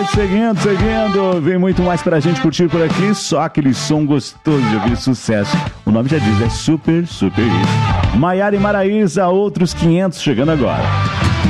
Seguindo, vem muito mais pra gente curtir por aqui, só aquele som gostoso de ouvir, sucesso. O nome já diz, é super, super hit. Maiara e Maraísa, outros 500 chegando agora.